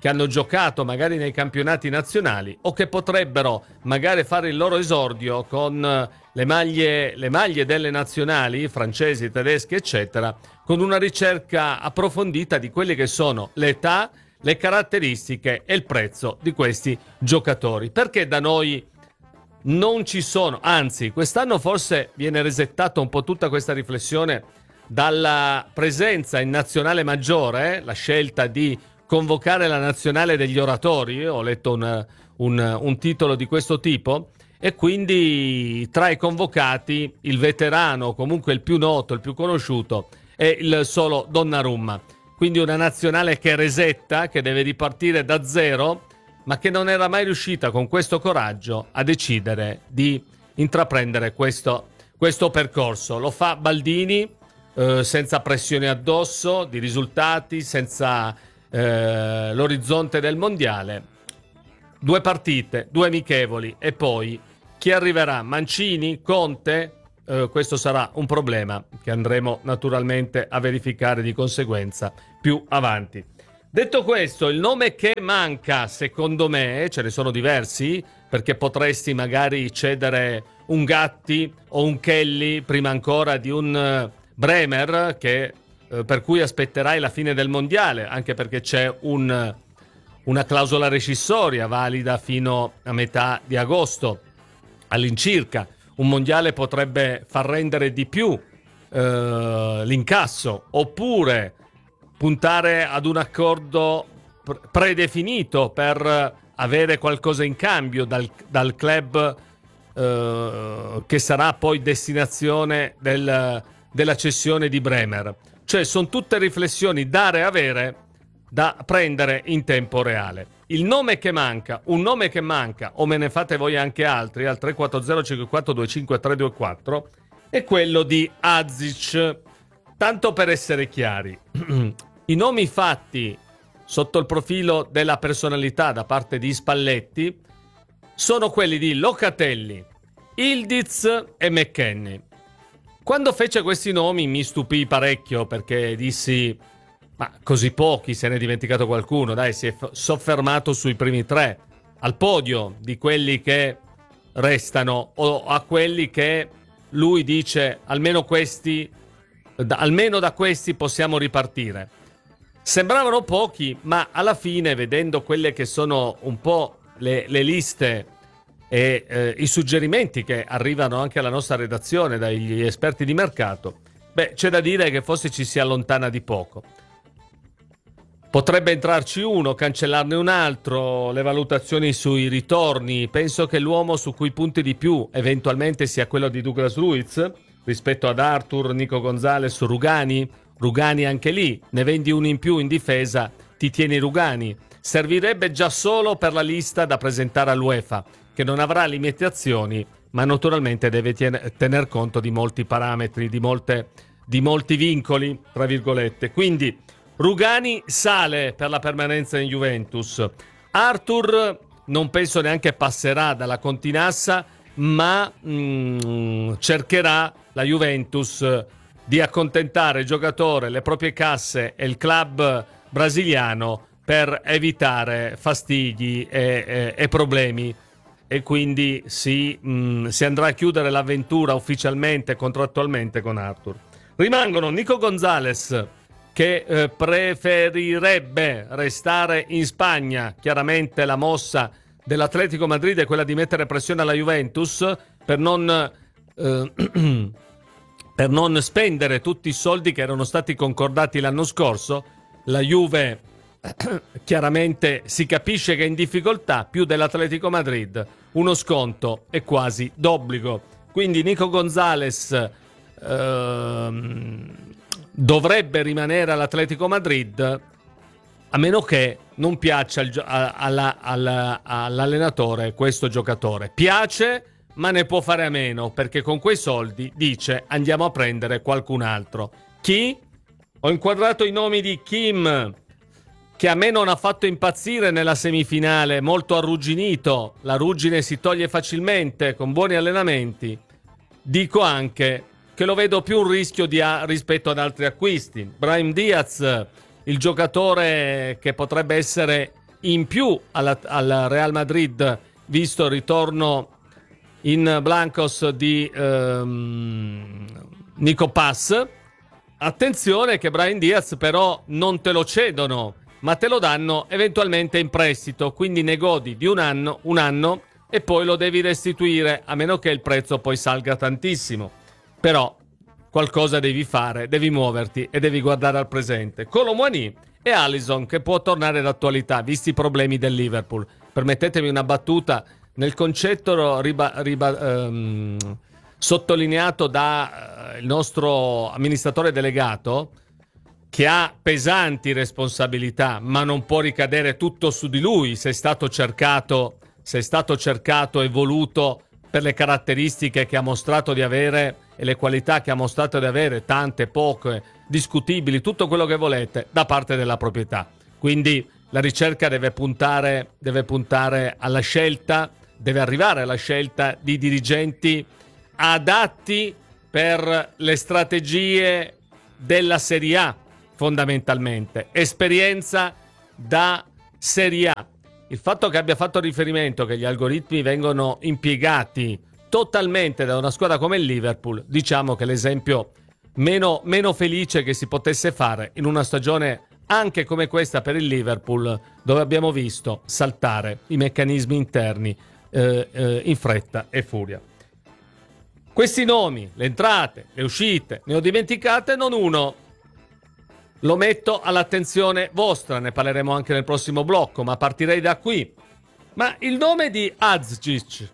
L: che hanno giocato magari nei campionati nazionali o che potrebbero magari fare il loro esordio con le maglie delle nazionali francesi, tedesche, eccetera, con una ricerca approfondita di quelle che sono l'età, le caratteristiche e il prezzo di questi giocatori. Perché da noi non ci sono, anzi, quest'anno forse viene resettata un po' tutta questa riflessione dalla presenza in nazionale maggiore, la scelta di convocare la nazionale degli oratori. Io ho letto un titolo di questo tipo, e quindi tra i convocati il veterano, comunque il più noto, il più conosciuto, è il solo Donnarumma. Quindi una nazionale che resetta, che deve ripartire da zero, ma che non era mai riuscita con questo coraggio a decidere di intraprendere questo percorso. Lo fa Baldini senza pressione addosso di risultati, senza l'orizzonte del mondiale. 2 partite, 2 amichevoli, e poi chi arriverà? Mancini? Conte? Questo sarà un problema che andremo naturalmente a verificare di conseguenza più avanti. Detto questo, il nome che manca, secondo me, ce ne sono diversi, perché potresti magari cedere un Gatti o un Kelly prima ancora di un Bremer, per cui aspetterai la fine del mondiale, anche perché c'è una clausola rescissoria valida fino a metà di agosto all'incirca. Un mondiale potrebbe far rendere di più l'incasso, oppure puntare ad un accordo predefinito per avere qualcosa in cambio dal club che sarà poi destinazione della cessione di Bremer. Cioè sono tutte riflessioni dare e avere da prendere in tempo reale. Il nome che manca, un nome che manca, o me ne fate voi anche altri, al 340-5425-324, è quello di Azic. Tanto per essere chiari, i nomi fatti sotto il profilo della personalità da parte di Spalletti sono quelli di Locatelli, Ildiz e McKennie. Quando fece questi nomi mi stupì parecchio, perché dissi: ma così pochi, se ne è dimenticato qualcuno? Dai, si è soffermato sui primi 3 al podio di quelli che restano, o a quelli che lui dice almeno da questi possiamo ripartire. Sembravano pochi, ma alla fine, vedendo quelle che sono un po' le liste e i suggerimenti che arrivano anche alla nostra redazione dagli esperti di mercato, c'è da dire che forse ci si allontana di poco. Potrebbe entrarci uno, cancellarne un altro, le valutazioni sui ritorni. Penso che l'uomo su cui punti di più eventualmente sia quello di Douglas Luiz rispetto ad Arthur, Nico Gonzalez, Rugani. Rugani anche lì, ne vendi uno in più in difesa, ti tieni Rugani. Servirebbe già solo per la lista da presentare all'UEFA, che non avrà limitazioni, ma naturalmente deve tener conto di molti parametri, di molti vincoli, tra virgolette. Quindi Rugani sale per la permanenza in Juventus. Arthur non penso neanche passerà dalla Continassa, ma cercherà la Juventus di accontentare il giocatore, le proprie casse e il club brasiliano per evitare fastidi e problemi, e quindi si andrà a chiudere l'avventura ufficialmente, contrattualmente con Arthur. Rimangono Nico Gonzalez, che preferirebbe restare in Spagna. Chiaramente la mossa dell'Atletico Madrid è quella di mettere pressione alla Juventus per non spendere tutti i soldi che erano stati concordati l'anno scorso. La Juve chiaramente si capisce che è in difficoltà, più dell'Atletico Madrid uno sconto è quasi d'obbligo. Quindi Nico Gonzalez dovrebbe rimanere all'Atletico Madrid, a meno che non piaccia all'allenatore questo giocatore. Piace, ma ne può fare a meno, perché con quei soldi dice andiamo a prendere qualcun altro. Chi? Ho inquadrato i nomi di Kim, che a me non ha fatto impazzire nella semifinale, molto arrugginito. La ruggine si toglie facilmente con buoni allenamenti. Dico anche che lo vedo più un rischio rispetto ad altri acquisti. Brahim Diaz, il giocatore che potrebbe essere in più al Real Madrid, visto il ritorno in blancos di Nico Pass. Attenzione che Brahim Diaz però non te lo cedono, ma te lo danno eventualmente in prestito, quindi ne godi di un anno e poi lo devi restituire, a meno che il prezzo poi salga tantissimo. Però qualcosa devi fare, devi muoverti e devi guardare al presente. Kolo Muani e Alisson, che può tornare d'attualità visti i problemi del Liverpool. Permettetemi una battuta, nel concetto sottolineato da il nostro amministratore delegato, che ha pesanti responsabilità, ma non può ricadere tutto su di lui se è stato cercato e voluto per le caratteristiche che ha mostrato di avere e le qualità che ha mostrato di avere, tante, poche, discutibili, tutto quello che volete, da parte della proprietà. Quindi la ricerca deve puntare alla scelta, deve arrivare alla scelta di dirigenti adatti per le strategie della Serie A, fondamentalmente. Esperienza da Serie A. Il fatto che abbia fatto riferimento che gli algoritmi vengono impiegati totalmente da una squadra come il Liverpool, diciamo che l'esempio meno felice che si potesse fare in una stagione anche come questa per il Liverpool, dove abbiamo visto saltare i meccanismi interni in fretta e furia. Questi nomi, le entrate, le uscite, ne ho dimenticate non uno. Lo metto all'attenzione vostra, ne parleremo anche nel prossimo blocco, ma partirei da qui. Ma il nome di Azic,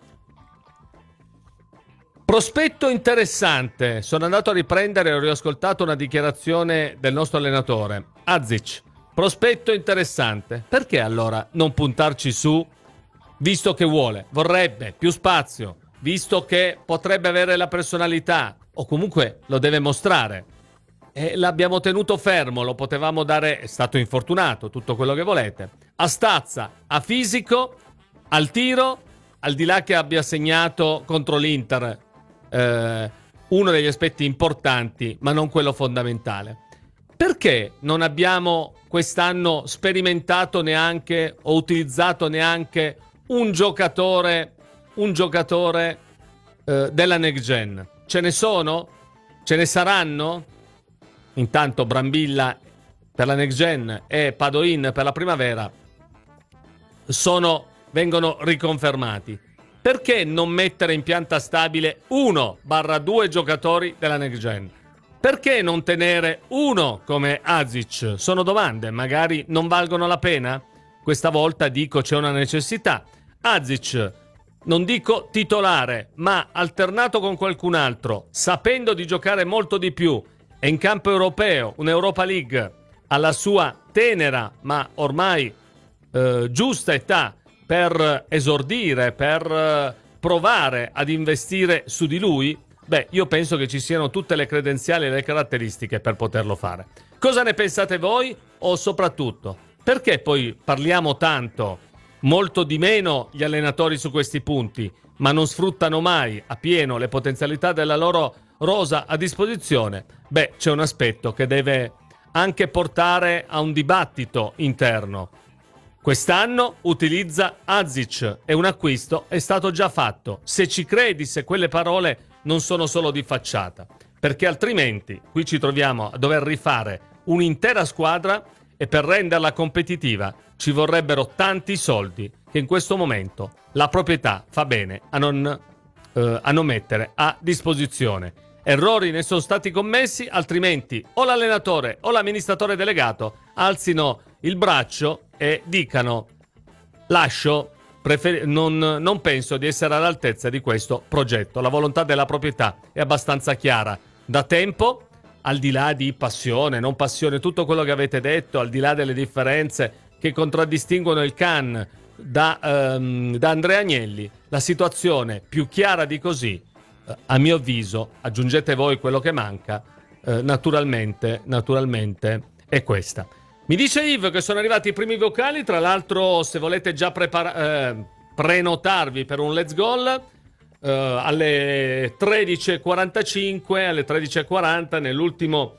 L: prospetto interessante. Sono andato a riprendere e ho riascoltato una dichiarazione del nostro allenatore. Azic, prospetto interessante. Perché allora non puntarci su, visto che vorrebbe più spazio, visto che potrebbe avere la personalità, o comunque lo deve mostrare? E l'abbiamo tenuto fermo, lo potevamo dare, è stato infortunato, tutto quello che volete, a stazza, a fisico, al tiro, al di là che abbia segnato contro l'Inter uno degli aspetti importanti, ma non quello fondamentale. Perché non abbiamo quest'anno sperimentato neanche o utilizzato neanche un giocatore della next gen? Ce ne sono? Ce ne saranno? Intanto Brambilla per la next gen e Padoin per la primavera vengono riconfermati. Perché non mettere in pianta stabile 1/2 giocatori della next gen? Perché non tenere uno come Azic? Sono domande, magari non valgono la pena? Questa volta dico c'è una necessità. Azic, non dico titolare, ma alternato con qualcun altro, sapendo di giocare molto di più, e in campo europeo, un'Europa League alla sua tenera ma ormai giusta età per esordire, per provare ad investire su di lui, io penso che ci siano tutte le credenziali e le caratteristiche per poterlo fare. Cosa ne pensate voi? O soprattutto, perché poi parliamo tanto, molto di meno gli allenatori su questi punti, ma non sfruttano mai a pieno le potenzialità della loro rosa a disposizione? C'è un aspetto che deve anche portare a un dibattito interno. Quest'anno utilizza Azic e un acquisto è stato già fatto. Se ci credi, se quelle parole non sono solo di facciata, perché altrimenti qui ci troviamo a dover rifare un'intera squadra e per renderla competitiva ci vorrebbero tanti soldi che in questo momento la proprietà fa bene a non mettere a disposizione. Errori ne sono stati commessi, altrimenti o l'allenatore o l'amministratore delegato alzino il braccio e dicano lascio, non penso di essere all'altezza di questo progetto. La volontà della proprietà è abbastanza chiara da tempo, al di là di passione, non passione, tutto quello che avete detto, al di là delle differenze che contraddistinguono il Can da Andrea Agnelli, la situazione più chiara di così, a mio avviso, aggiungete voi quello che manca, naturalmente è questa. Mi dice Yves che sono arrivati i primi vocali, tra l'altro se volete già prenotarvi per un Let's Goal alle 13.45, alle 13.40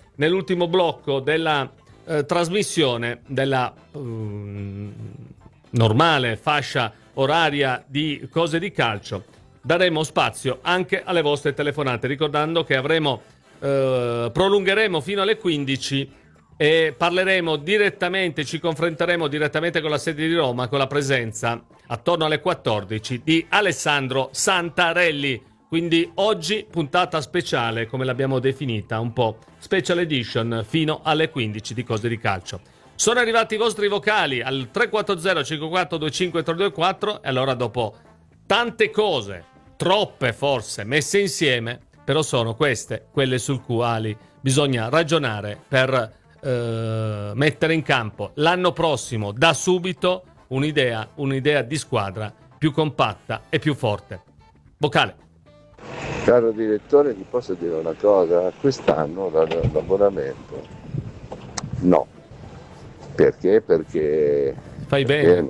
L: nell'ultimo blocco della trasmissione normale fascia oraria di cose di calcio, daremo spazio anche alle vostre telefonate, ricordando che prolungheremo fino alle 15 e parleremo direttamente, ci confronteremo direttamente con la sede di Roma, con la presenza attorno alle 14 di Alessandro Santarelli. Quindi oggi puntata speciale, come l'abbiamo definita, un po' special edition, fino alle 15 di cose di calcio. Sono arrivati i vostri vocali al 340 54 25 324 e allora, dopo tante cose, troppe forse, messe insieme, però sono queste quelle sul quali bisogna ragionare per mettere in campo l'anno prossimo, da subito, un'idea di squadra più compatta e più forte. Vocale.
M: Caro direttore, ti posso dire una cosa? Quest'anno l'abbonamento no. Perché? Perché
L: fai bene.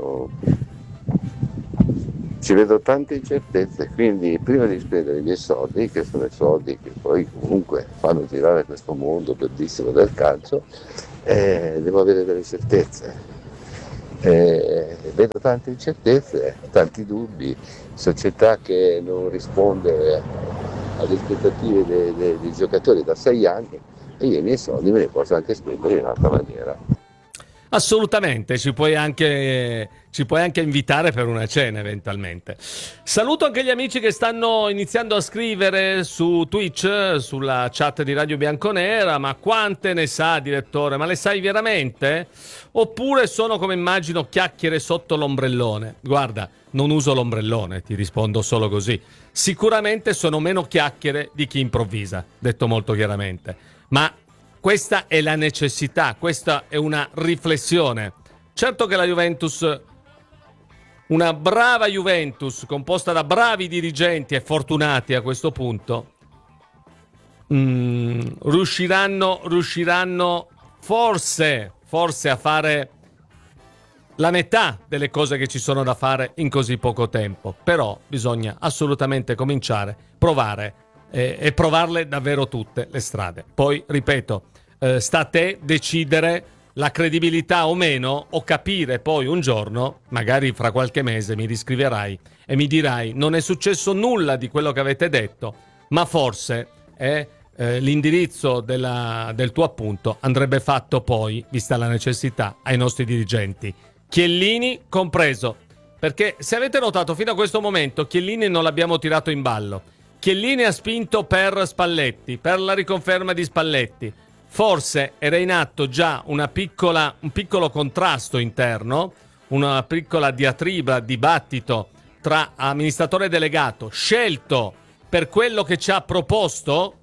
M: Ci vedo tante incertezze, quindi prima di spendere i miei soldi, che sono i soldi che poi comunque fanno girare questo mondo bellissimo del calcio, devo avere delle certezze. Vedo tante incertezze, tanti dubbi, società che non risponde alle aspettative dei giocatori da 6 anni, e io i miei soldi me li posso anche spendere in un'altra maniera.
L: Assolutamente, ci puoi anche invitare per una cena eventualmente. Saluto anche gli amici che stanno iniziando a scrivere su Twitch, sulla chat di Radio Bianconera. Ma quante ne sa, direttore? Ma le sai veramente? Oppure sono, come immagino, chiacchiere sotto l'ombrellone? Guarda, non uso l'ombrellone, ti rispondo solo così. Sicuramente sono meno chiacchiere di chi improvvisa, detto molto chiaramente. Ma questa è la necessità, questa è una riflessione. Certo che la Juventus, una brava Juventus composta da bravi dirigenti e fortunati a questo punto, riusciranno forse a fare la metà delle cose che ci sono da fare in così poco tempo. Però bisogna assolutamente cominciare, provare e provarle davvero tutte le strade. Poi, ripeto, sta a te decidere la credibilità o meno, o capire poi un giorno, magari fra qualche mese, mi riscriverai e mi dirai: non è successo nulla di quello che avete detto, ma forse l'indirizzo del tuo appunto andrebbe fatto poi, vista la necessità, ai nostri dirigenti, Chiellini compreso. Perché se avete notato, fino a questo momento Chiellini non l'abbiamo tirato in ballo. Chiellini ha spinto per Spalletti, per la riconferma di Spalletti. Forse era in atto già un piccolo contrasto interno, una piccola diatriba, dibattito tra amministratore delegato scelto per quello che ci ha proposto.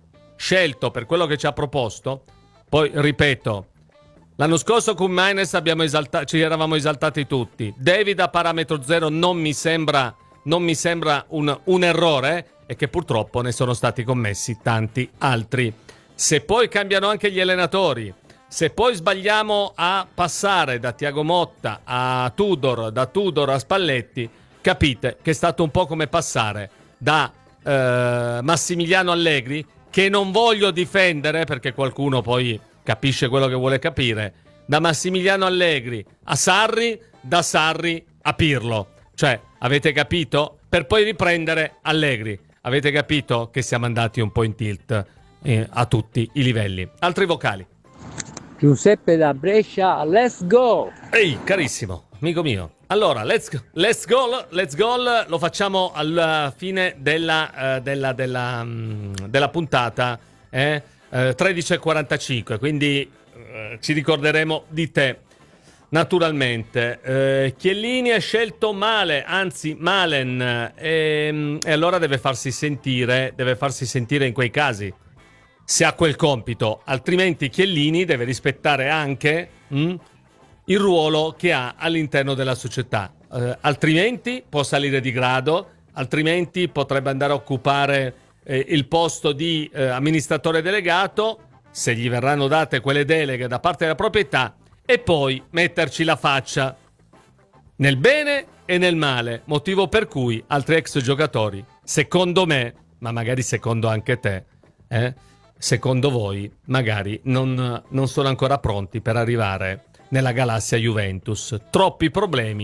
L: Poi, ripeto, l'anno scorso con Maines ci eravamo esaltati tutti. David a parametro zero non mi sembra un errore, e che purtroppo ne sono stati commessi tanti altri. Se poi cambiano anche gli allenatori, se poi sbagliamo a passare da Thiago Motta a Tudor, da Tudor a Spalletti, capite che è stato un po' come passare da Massimiliano Allegri, che non voglio difendere perché qualcuno poi capisce quello che vuole capire, da Massimiliano Allegri a Sarri, da Sarri a Pirlo. Cioè, avete capito? Per poi riprendere Allegri. Avete capito che siamo andati un po' in tilt a tutti i livelli. Altri vocali.
F: Giuseppe da Brescia, let's go!
L: Ehi, carissimo, amico mio. Allora, let's go, lo facciamo alla fine della puntata, 13:45, quindi ci ricorderemo di te, naturalmente. Chiellini ha scelto male, anzi Malen, e allora deve farsi sentire in quei casi, se ha quel compito, altrimenti Chiellini deve rispettare anche il ruolo che ha all'interno della società, altrimenti può salire di grado, altrimenti potrebbe andare a occupare il posto di amministratore delegato, se gli verranno date quelle deleghe da parte della proprietà, e poi metterci la faccia nel bene e nel male, motivo per cui altri ex giocatori, secondo me, ma magari secondo anche te, secondo voi, magari non sono ancora pronti per arrivare nella galassia Juventus. Troppi problemi,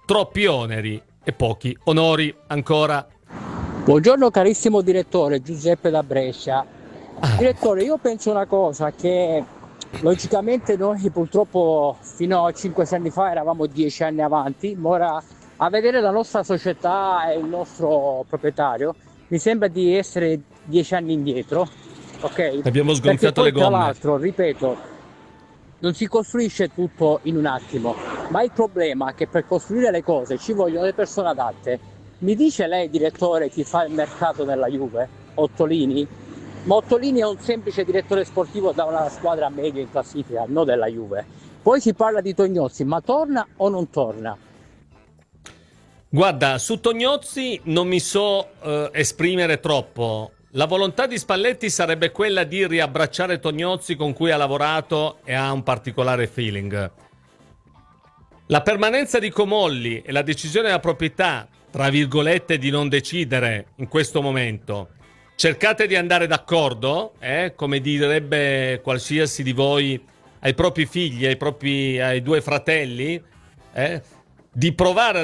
L: troppi oneri e pochi onori. Ancora.
F: Buongiorno carissimo direttore, Giuseppe da Brescia. Direttore, io penso una cosa, che logicamente noi purtroppo fino a 5-6 anni fa eravamo 10 anni avanti, ma ora a vedere la nostra società e il nostro proprietario mi sembra di essere 10 anni indietro, ok?
L: Abbiamo sgonfiato
F: poi,
L: le gomme.
F: Tra l'altro, ripeto, non si costruisce tutto in un attimo, ma il problema è che per costruire le cose ci vogliono le persone adatte. Mi dice lei, direttore, chi fa il mercato nella Juve? Ottolini? Ma Ottolini è un semplice direttore sportivo da una squadra media in classifica, non della Juve. Poi si parla di Tognozzi, ma torna o non torna?
L: Guarda, su Tognozzi non mi so esprimere troppo. La volontà di Spalletti sarebbe quella di riabbracciare Tognozzi, con cui ha lavorato e ha un particolare feeling. La permanenza di Comolli e la decisione della proprietà, tra virgolette, di non decidere in questo momento. Cercate di andare d'accordo, come direbbe qualsiasi di voi ai propri figli, ai 2 fratelli, di provare